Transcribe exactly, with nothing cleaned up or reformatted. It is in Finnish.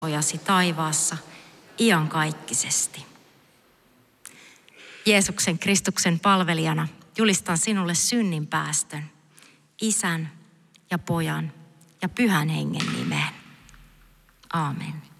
pojasi taivaassa iankaikkisesti. Jeesuksen Kristuksen palvelijana julistan sinulle synnin päästön, Isän ja Pojan ja Pyhän Hengen nimeen. Aamen.